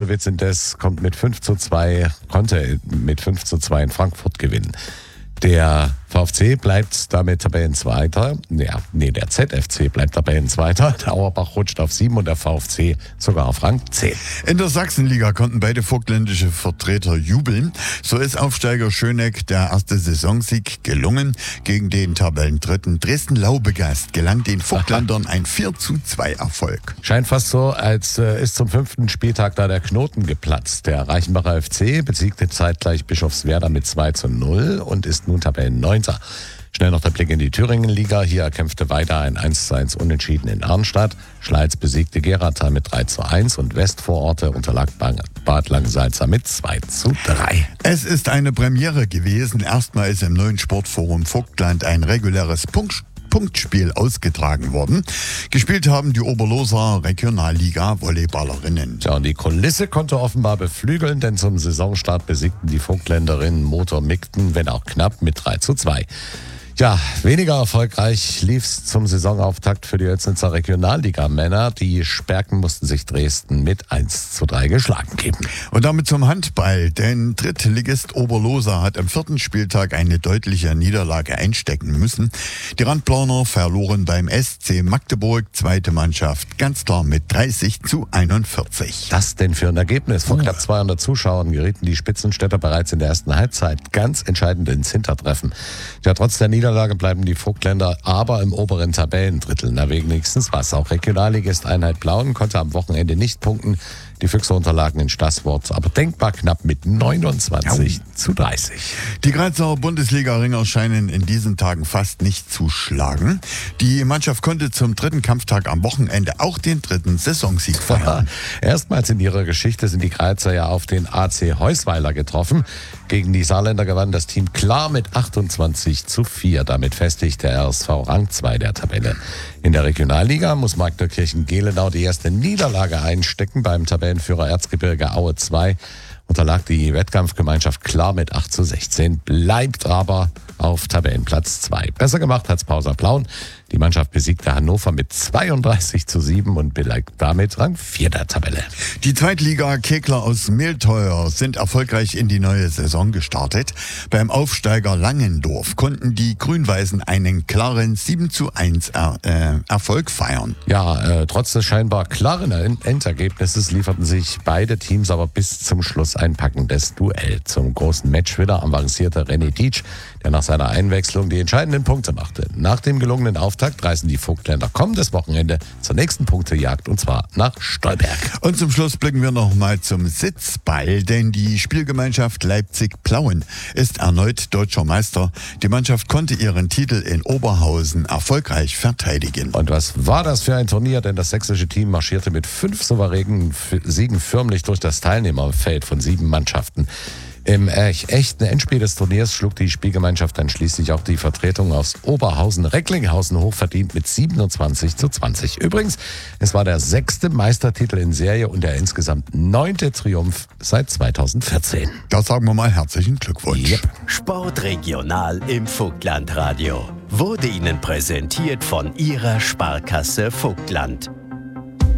Katowice indes konnte mit 5:2 in Frankfurt gewinnen. Der VfC bleibt damit Tabellenzweiter. Der ZFC bleibt Tabellenzweiter. Der Auerbach rutscht auf 7 und der VfC sogar auf Rang 10. In der Sachsenliga konnten beide vogtländische Vertreter jubeln. So ist Aufsteiger Schöneck der erste Saisonsieg gelungen. Gegen den Tabellendritten Dresden-Laubegast gelang den Vogtländern ein 4:2 Erfolg. Scheint fast so, als ist zum 5. Spieltag da der Knoten geplatzt. Der Reichenbacher FC besiegte zeitgleich Bischofswerda mit 2:0 und ist nun Tabellenneunter. Schnell noch der Blick in die Thüringen-Liga. Hier erkämpfte weiter ein 1:1 Unentschieden in Arnstadt. Schleiz besiegte Geratal mit 3:1 und Westvororte unterlag Bad Langensalza mit 2:3. Es ist eine Premiere gewesen. Erstmals im neuen Sportforum Vogtland ein reguläres Punktspiel ausgetragen worden. Gespielt haben die Oberloser Regionalliga-Volleyballerinnen. Tja, und die Kulisse konnte offenbar beflügeln, denn zum Saisonstart besiegten die Vogtländerinnen Motor Migden, wenn auch knapp, mit 3:2. Ja, weniger erfolgreich lief's zum Saisonauftakt für die Oelsnitzer Regionalliga-Männer. Die Sperken mussten sich Dresden mit 1:3 geschlagen geben. Und damit zum Handball, denn Drittligist Oberloser hat am 4. Spieltag eine deutliche Niederlage einstecken müssen. Die Randplaner verloren beim SC Magdeburg, zweite Mannschaft, ganz klar mit 30:41. Was denn für ein Ergebnis? Vor knapp 200 Zuschauern gerieten die Spitzenstädter bereits in der ersten Halbzeit ganz entscheidend ins Hintertreffen. Ja, trotz der Niederlage bleiben die Vogtländer aber im oberen Tabellendrittel. Na, wenigstens was. Auch Regionalligist Einheit Plauen konnte am Wochenende nicht punkten. Die Füchse unterlagen in Staßwort, aber denkbar knapp mit 29:30. Die Grazer Bundesliga-Ringer scheinen in diesen Tagen fast nicht zu schlagen. Die Mannschaft konnte zum 3. Kampftag am Wochenende auch den 3. Saisonsieg feiern. Erstmals in ihrer Geschichte sind die Grazer ja auf den AC Heusweiler getroffen. Gegen die Saarländer gewann das Team klar mit 28:4. Damit festigt der RSV Rang 2 der Tabelle. In der Regionalliga muss Magdeburg-Gelenau die erste Niederlage einstecken. Beim Tabellenführer Erzgebirge Aue 2 unterlag die Wettkampfgemeinschaft klar mit 8:16, bleibt aber auf Tabellenplatz 2. Besser gemacht hat's Pausa Plauen. Die Mannschaft besiegte Hannover mit 32:7 und belegt damit Rang 4 der Tabelle. Die Zweitliga-Kegler aus Mehlteuer sind erfolgreich in die neue Saison gestartet. Beim Aufsteiger Langendorf konnten die Grün-Weißen einen klaren 7:1 Erfolg feiern. Ja, trotz des scheinbar klaren Endergebnisses lieferten sich beide Teams aber bis zum Schluss ein packendes Duell. Zum großen Matchwinner avancierte René Dietsch, der nach seiner Einwechslung die entscheidenden Punkte machte. Nach dem gelungenen Auftakt reisen die Vogtländer kommendes Wochenende zur nächsten Punktejagd, und zwar nach Stolberg. Und zum Schluss blicken wir noch mal zum Sitzball, denn die Spielgemeinschaft Leipzig-Plauen ist erneut deutscher Meister. Die Mannschaft konnte ihren Titel in Oberhausen erfolgreich verteidigen. Und was war das für ein Turnier? Denn das sächsische Team marschierte mit 5 souveränen Siegen förmlich durch das Teilnehmerfeld von 7 Mannschaften. Im echten Endspiel des Turniers schlug die Spielgemeinschaft dann schließlich auch die Vertretung aus Oberhausen-Recklinghausen hochverdient mit 27:20. Übrigens, es war der 6. Meistertitel in Serie und der insgesamt 9. Triumph seit 2014. Da sagen wir mal herzlichen Glückwunsch. Yep. Sportregional im Vogtlandradio wurde Ihnen präsentiert von Ihrer Sparkasse Vogtland.